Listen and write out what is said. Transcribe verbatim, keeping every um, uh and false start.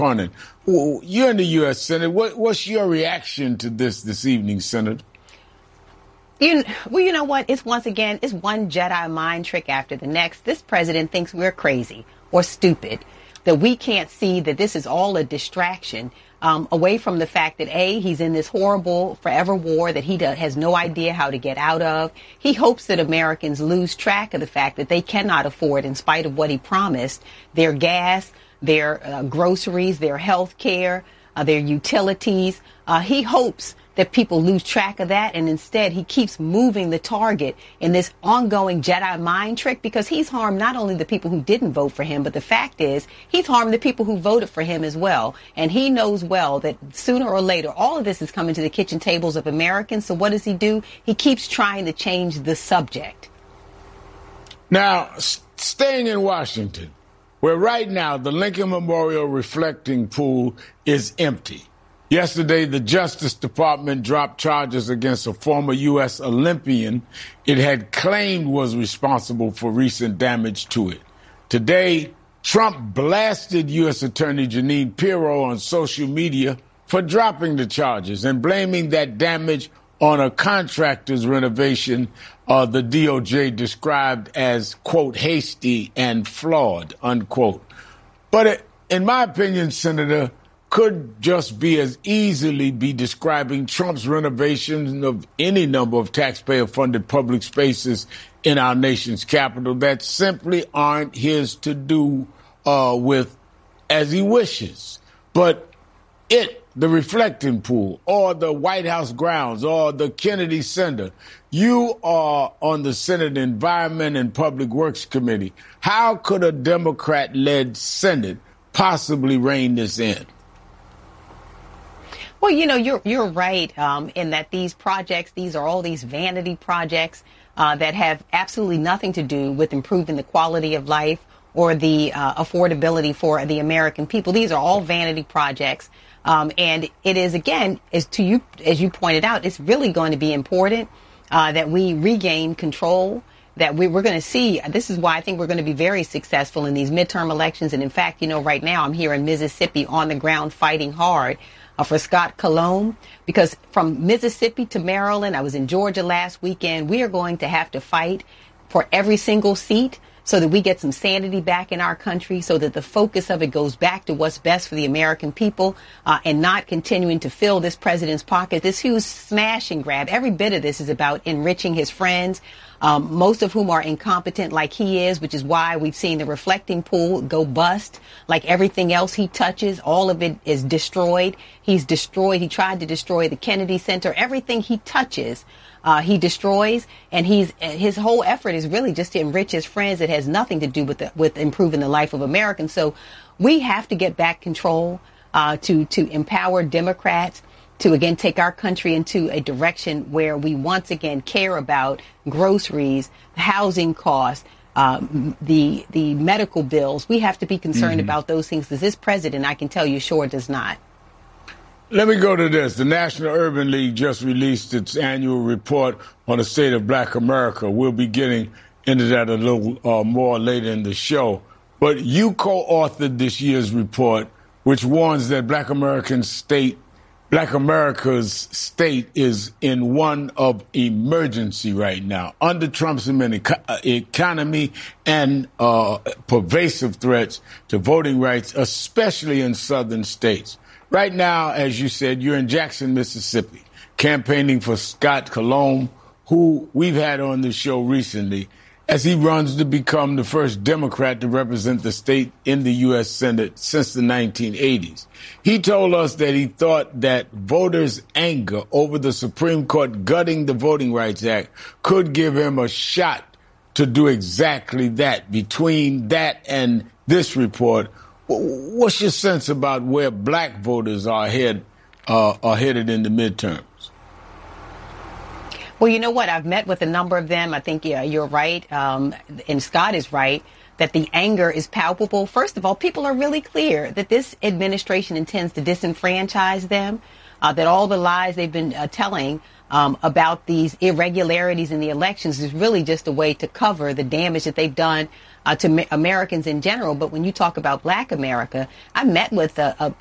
Cornyn. You're in the U S. Senate. What, what's your reaction to this this evening, Senator? You, well, you know what? It's once again, it's one Jedi mind trick after the next. This president thinks we're crazy or stupid, that we can't see that this is all a distraction um, away from the fact that, A, he's in this horrible forever war that he do, has no idea how to get out of. He hopes that Americans lose track of the fact that they cannot afford, in spite of what he promised, their gas, their uh, groceries, their health care, uh, their utilities. Uh, he hopes that people lose track of that, and instead he keeps moving the target in this ongoing Jedi mind trick, because he's harmed not only the people who didn't vote for him, but the fact is he's harmed the people who voted for him as well. And he knows well that sooner or later all of this is coming to the kitchen tables of Americans. So what does he do? He keeps trying to change the subject. Now, s- staying in Washington, where right now the Lincoln Memorial reflecting pool is empty. Yesterday, the Justice Department dropped charges against a former U S Olympian it had claimed was responsible for recent damage to it. Today, Trump blasted U S Attorney Jeanine Pirro on social media for dropping the charges and blaming that damage on a contractor's renovation uh, the D O J described as, quote, hasty and flawed, unquote. But it, in my opinion, Senator, could just be as easily be describing Trump's renovation of any number of taxpayer-funded public spaces in our nation's capital that simply aren't his to do uh, with as he wishes. But it, the reflecting pool, or the White House grounds, or the Kennedy Center, you are on the Senate Environment and Public Works Committee. How could a Democrat-led Senate possibly rein this in? Well, you know, you're you're right um, in that these projects, these are all these vanity projects uh, that have absolutely nothing to do with improving the quality of life or the uh, affordability for the American people. These are all vanity projects. Um, and it is, again, as to you, as you pointed out, it's really going to be important uh, that we regain control, that we, we're going to see. This is why I think we're going to be very successful in these midterm elections. And in fact, you know, right now I'm here in Mississippi on the ground fighting hard Uh, for Scott Colomb, because from Mississippi to Maryland, I was in Georgia last weekend. We are going to have to fight for every single seat so that we get some sanity back in our country, so that the focus of it goes back to what's best for the American people uh, and not continuing to fill this president's pocket. This huge smash and grab. Every bit of this is about enriching his friends, um, most of whom are incompetent like he is, which is why we've seen the reflecting pool go bust. Like everything else he touches, all of it is destroyed. He's destroyed. He tried to destroy the Kennedy Center. Everything he touches, Uh, he destroys, and he's his whole effort is really just to enrich his friends. It has nothing to do with the, with improving the life of Americans. So we have to get back control uh, to to empower Democrats to again take our country into a direction where we once again care about groceries, housing costs, uh, the the medical bills. We have to be concerned mm-hmm. about those things, because this president, I can tell you, sure does not. Let me go to this. The National Urban League just released its annual report on the state of Black America. We'll be getting into that a little uh, more later in the show. But you co-authored this year's report, which warns that Black American state, Black America's state is in one of emergency right now. Under Trump's economy and uh, pervasive threats to voting rights, especially in southern states. Right now, as you said, you're in Jackson, Mississippi, campaigning for Scott Colomb, who we've had on the show recently, as he runs to become the first Democrat to represent the state in the U S Senate since the nineteen eighties. He told us that he thought that voters' anger over the Supreme Court gutting the Voting Rights Act could give him a shot to do exactly that. Between that and this report, what's your sense about where black voters are head uh, are headed in the midterms? Well, you know what? I've met with a number of them. I think yeah, you're right, um, and Scott is right, that the anger is palpable. First of all, people are really clear that this administration intends to disenfranchise them, uh, that all the lies they've been uh, telling um, about these irregularities in the elections is really just a way to cover the damage that they've done uh, to ma- Americans in general. But when you talk about Black America, I met with a, a